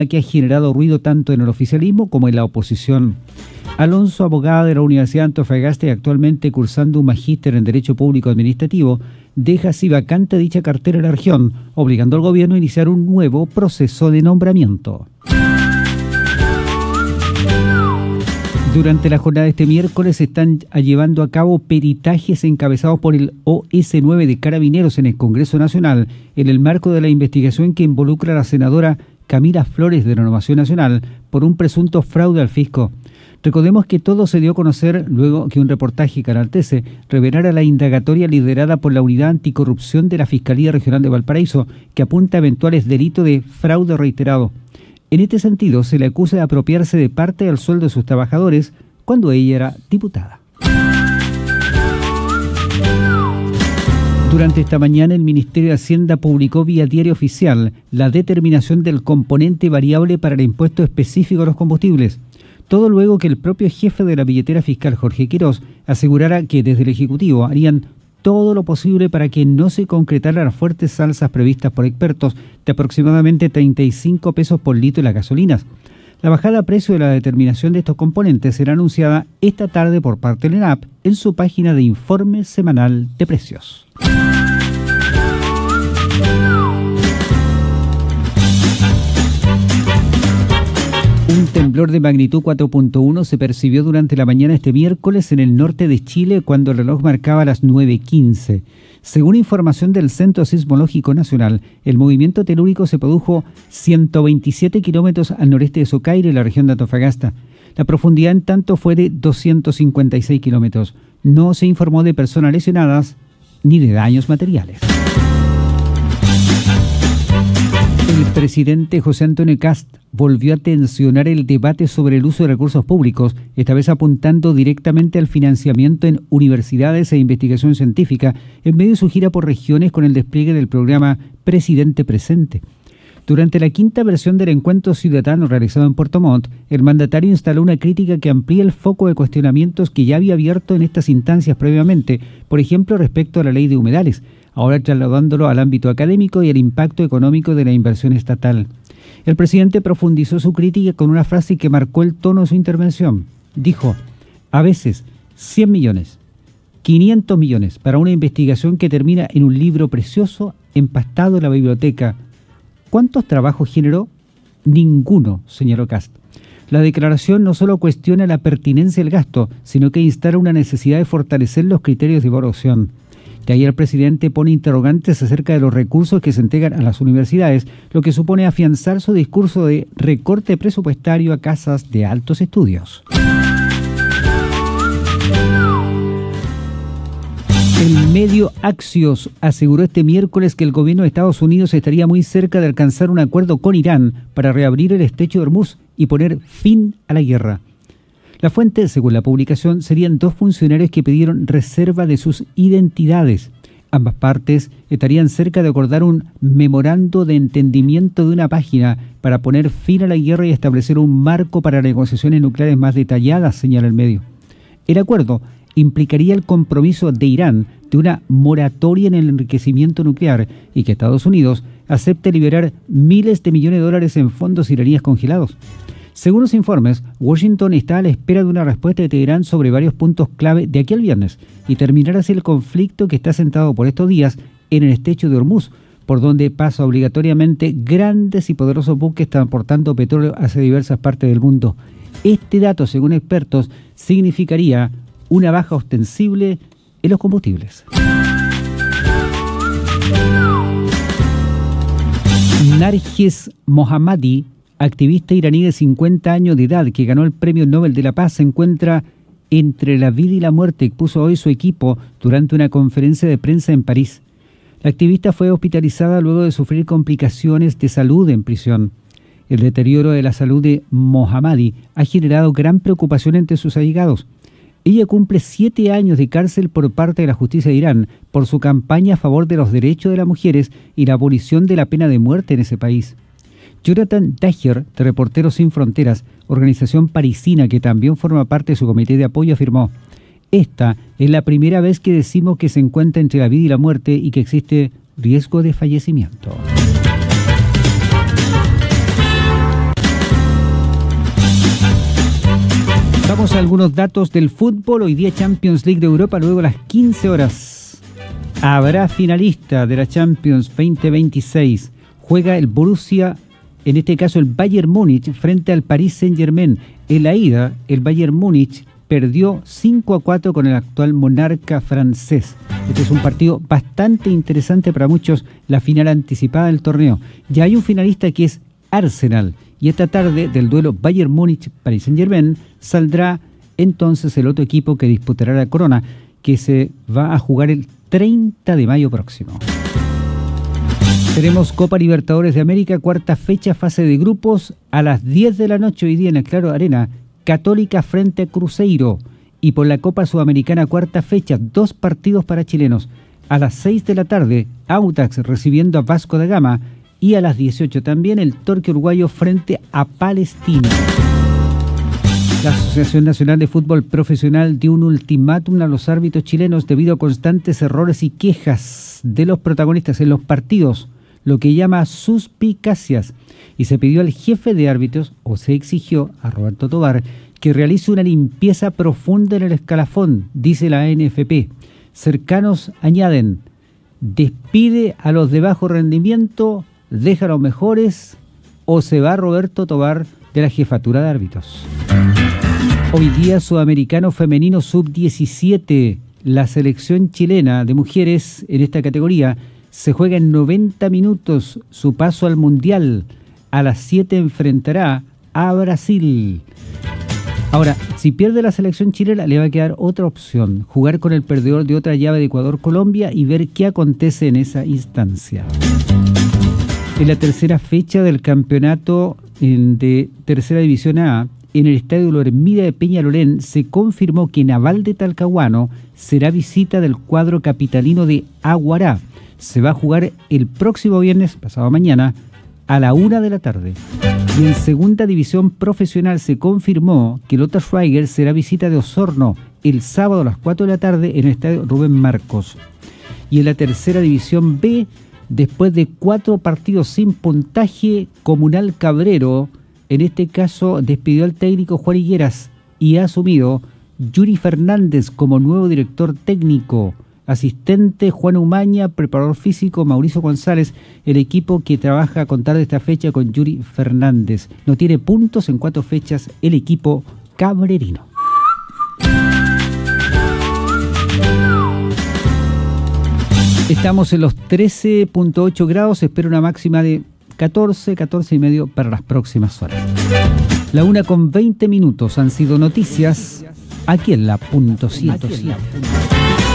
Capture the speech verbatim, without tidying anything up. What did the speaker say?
que ha generado ruido tanto en el oficialismo como en la oposición. Alonso, abogada de la Universidad de Antofagasta y actualmente cursando un magíster en Derecho Público Administrativo, deja así vacante dicha cartera en la región, obligando al gobierno a iniciar un nuevo proceso de nombramiento. Durante la jornada de este miércoles se están llevando a cabo peritajes encabezados por el O S nueve de Carabineros en el Congreso Nacional en el marco de la investigación que involucra a la senadora Camila Flores de Renovación Nacional por un presunto fraude al fisco. Recordemos que todo se dio a conocer luego que un reportaje Canal trece revelara la indagatoria liderada por la Unidad Anticorrupción de la Fiscalía Regional de Valparaíso, que apunta a eventuales delitos de fraude reiterado. En este sentido, se le acusa de apropiarse de parte del sueldo de sus trabajadores cuando ella era diputada. Durante esta mañana, el Ministerio de Hacienda publicó vía diario oficial la determinación del componente variable para el impuesto específico a los combustibles. Todo luego que el propio jefe de la billetera fiscal, Jorge Quirós, asegurara que desde el Ejecutivo harían todo lo posible para que no se concretaran las fuertes alzas previstas por expertos de aproximadamente treinta y cinco pesos por litro en las gasolinas. La bajada a precio de la determinación de estos componentes será anunciada esta tarde por parte del ENAP en su página de informe semanal de precios. Un temblor de magnitud cuatro punto uno se percibió durante la mañana este miércoles en el norte de Chile cuando el reloj marcaba las nueve quince. Según información del Centro Sismológico Nacional, el movimiento telúrico se produjo ciento veintisiete kilómetros al noreste de Socaire, en la región de Antofagasta. La profundidad en tanto fue de doscientos cincuenta y seis kilómetros. No se informó de personas lesionadas ni de daños materiales. El presidente José Antonio Kast volvió a tensionar el debate sobre el uso de recursos públicos, esta vez apuntando directamente al financiamiento en universidades e investigación científica, en medio de su gira por regiones con el despliegue del programa Presidente Presente. Durante la quinta versión del encuentro ciudadano realizado en Puerto Montt, el mandatario instaló una crítica que amplía el foco de cuestionamientos que ya había abierto en estas instancias previamente, por ejemplo respecto a la ley de humedales, ahora trasladándolo al ámbito académico y el impacto económico de la inversión estatal. El presidente profundizó su crítica con una frase que marcó el tono de su intervención. Dijo, a veces cien millones, quinientos millones para una investigación que termina en un libro precioso empastado en la biblioteca. ¿Cuántos trabajos generó? Ninguno, señaló Kast. La declaración no solo cuestiona la pertinencia del gasto, sino que instala una necesidad de fortalecer los criterios de evaluación. De ahí el presidente pone interrogantes acerca de los recursos que se entregan a las universidades, lo que supone afianzar su discurso de recorte presupuestario a casas de altos estudios. El medio Axios aseguró este miércoles que el gobierno de Estados Unidos estaría muy cerca de alcanzar un acuerdo con Irán para reabrir el estrecho de Hormuz y poner fin a la guerra. La fuente, según la publicación, serían dos funcionarios que pidieron reserva de sus identidades. Ambas partes estarían cerca de acordar un memorando de entendimiento de una página para poner fin a la guerra y establecer un marco para negociaciones nucleares más detalladas, señala el medio. El acuerdo implicaría el compromiso de Irán de una moratoria en el enriquecimiento nuclear y que Estados Unidos acepte liberar miles de millones de dólares en fondos iraníes congelados. Según los informes, Washington está a la espera de una respuesta de Teherán sobre varios puntos clave de aquí al viernes y terminar así el conflicto que está centrado por estos días en el estrecho de Hormuz, por donde pasa obligatoriamente grandes y poderosos buques transportando petróleo hacia diversas partes del mundo. Este dato, según expertos, significaría una baja ostensible en los combustibles. Narges Mohammadi, activista iraní de cincuenta años de edad que ganó el Premio Nobel de la Paz, se encuentra entre la vida y la muerte, expuso hoy su equipo durante una conferencia de prensa en París. La activista fue hospitalizada luego de sufrir complicaciones de salud en prisión. El deterioro de la salud de Mohammadi ha generado gran preocupación entre sus allegados. Ella cumple siete años de cárcel por parte de la justicia de Irán por su campaña a favor de los derechos de las mujeres y la abolición de la pena de muerte en ese país. Jonathan Daher, de Reporteros Sin Fronteras, organización parisina que también forma parte de su comité de apoyo, afirmó: esta es la primera vez que decimos que se encuentra entre la vida y la muerte y que existe riesgo de fallecimiento. Veamos algunos datos del fútbol. Hoy día Champions League de Europa, luego a las quince horas. Habrá finalista de la Champions veinte veintiséis. Juega el Borussia, en este caso el Bayern Múnich, frente al Paris Saint-Germain. En la ida, el Bayern Múnich perdió cinco a cuatro con el actual monarca francés. Este es un partido bastante interesante para muchos, la final anticipada del torneo. Ya hay un finalista que es Arsenal, y esta tarde del duelo Bayern Múnich-Paris Saint-Germain saldrá entonces el otro equipo que disputará la corona, que se va a jugar el treinta de mayo próximo. Tenemos Copa Libertadores de América, cuarta fecha, fase de grupos, a las diez de la noche hoy día en el Claro Arena, Católica frente a Cruzeiro. Y por la Copa Sudamericana, cuarta fecha, dos partidos para chilenos. A las seis de la tarde, Audax recibiendo a Vasco da Gama. Y a las dieciocho también el Torque Uruguayo frente a Palestino. La Asociación Nacional de Fútbol Profesional dio un ultimátum a los árbitros chilenos debido a constantes errores y quejas de los protagonistas en los partidos, lo que llama suspicacias, y se pidió al jefe de árbitros, o se exigió a Roberto Tobar, que realice una limpieza profunda en el escalafón, dice la A N F P. Cercanos añaden, despide a los de bajo rendimiento, deja a los mejores, o se va Roberto Tobar de la jefatura de árbitros. Hoy día Sudamericano Femenino sub diecisiete, la selección chilena de mujeres en esta categoría se juega en noventa minutos su paso al Mundial. A las siete enfrentará a Brasil. Ahora, si pierde la selección chilena, le va a quedar otra opción, jugar con el perdedor de otra llave de Ecuador-Colombia y ver qué acontece en esa instancia. En la tercera fecha del campeonato de Tercera División A, en el Estadio Lo Hermida de Peñalolén, se confirmó que Naval de Talcahuano será visita del cuadro capitalino de Aguará. Se va a jugar el próximo viernes, pasado mañana, a la una de la tarde. Y en Segunda División Profesional se confirmó que Lota Schweiger será visita de Osorno el sábado a las cuatro de la tarde en el Estadio Rubén Marcos. Y en la Tercera División B, después de cuatro partidos sin puntaje, Comunal Cabrero, en este caso, despidió al técnico Juan Higueras y ha asumido Yuri Fernández como nuevo director técnico. Asistente Juan Umaña, preparador físico Mauricio González, el equipo que trabaja a contar de esta fecha con Yuri Fernández. No tiene puntos en cuatro fechas el equipo cabrerino. Estamos en los trece punto ocho grados, espero una máxima de catorce, catorce y medio para las próximas horas. La una con veinte minutos han sido noticias aquí en la punto siete.